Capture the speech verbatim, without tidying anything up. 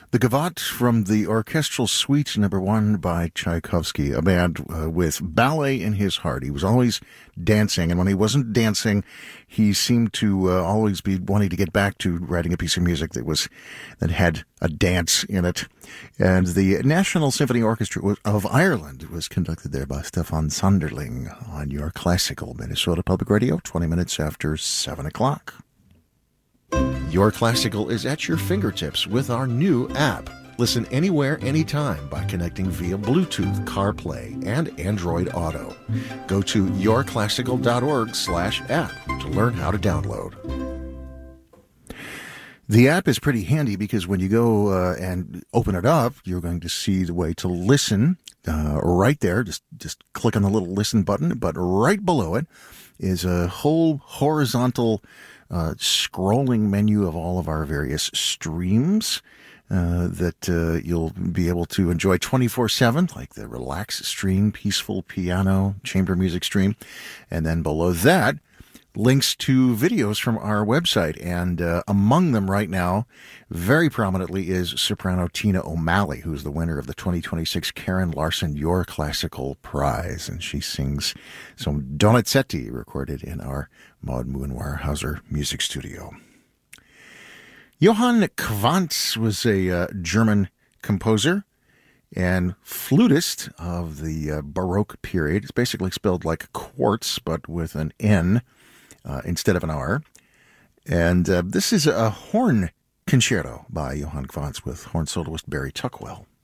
The Gavotte from the Orchestral Suite Number One by Tchaikovsky, a man uh, with ballet in his heart. He was always dancing, and when he wasn't dancing, he seemed to uh, always be wanting to get back to writing a piece of music that was that had a dance in it. And the National Symphony Orchestra of Ireland was conducted there by Stefan Sonderling on your classical Minnesota Public Radio, twenty minutes after seven o'clock. Your Classical is at your fingertips with our new app. Listen anywhere, anytime by connecting via Bluetooth, CarPlay, and Android Auto. Go to yourclassical.org slash app to learn how to download. The app is pretty handy because when you go uh, and open it up, you're going to see the way to listen uh, right there. Just, just click on the little listen button, but right below it is a whole horizontal Uh, scrolling menu of all of our various streams uh, that uh, you'll be able to enjoy twenty-four seven, like the Relax stream, Peaceful Piano, Chamber Music stream. And then below that, links to videos from our website. And uh, among them right now, very prominently, is soprano Tina O'Malley, who's the winner of the twenty twenty-six Karen Larson Your Classical Prize. And she sings some Donizetti recorded in our Maud Muenweier-Hauser music studio. Johann Quantz was a uh, German composer and flutist of the uh, Baroque period. It's basically spelled like quartz, but with an N uh, instead of an R. And uh, this is a horn concerto by Johann Quantz with horn soloist Barry Tuckwell.